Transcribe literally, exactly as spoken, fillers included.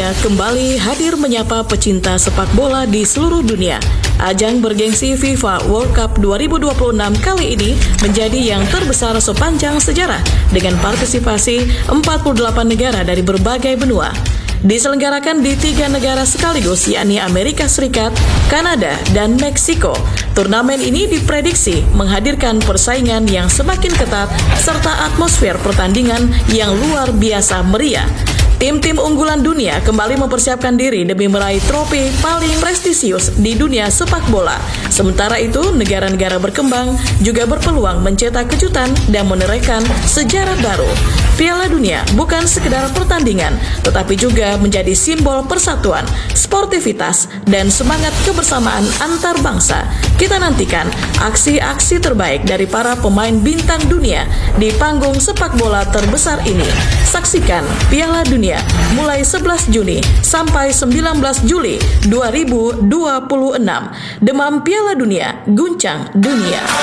Dunia kembali hadir menyapa pecinta sepak bola di seluruh dunia. Ajang bergengsi FIFA World Cup dua ribu dua puluh enam kali ini menjadi yang terbesar sepanjang sejarah dengan partisipasi empat puluh delapan negara dari berbagai benua. Diselenggarakan di tiga negara sekaligus, yakni Amerika Serikat, Kanada, dan Meksiko. Turnamen ini diprediksi menghadirkan persaingan yang semakin ketat serta atmosfer pertandingan yang luar biasa meriah. Tim-tim unggulan dunia kembali mempersiapkan diri demi meraih trofi paling prestisius di dunia sepak bola. Sementara itu, negara-negara berkembang juga berpeluang mencetak kejutan dan menorehkan sejarah baru. Piala Dunia bukan sekedar pertandingan, tetapi juga menjadi simbol persatuan, sportivitas, dan semangat kebersamaan antar bangsa. Kita nantikan aksi-aksi terbaik dari para pemain bintang dunia di panggung sepak bola terbesar ini. Saksikan Piala Dunia mulai sebelas Juni sampai sembilan belas Juli dua ribu dua puluh enam. Demam Piala Dunia, guncang dunia.